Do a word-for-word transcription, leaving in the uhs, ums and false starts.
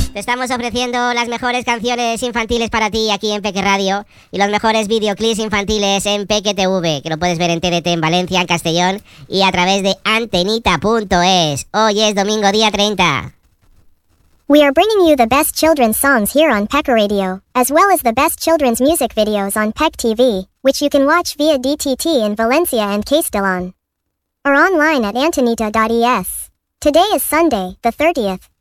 Te estamos ofreciendo las mejores canciones infantiles para ti aquí en Peque Radio y los mejores videoclips infantiles en Peque T V, que lo puedes ver en T D T en Valencia, en Castellón y a través de antenita punto es. Hoy es domingo día treinta. We are bringing you the best children's songs here on Peck Radio, as well as the best children's music videos on Peck T V, which you can watch via D T T in Valencia and Castellón, or online at antonita dot es. Today is Sunday, the thirtieth.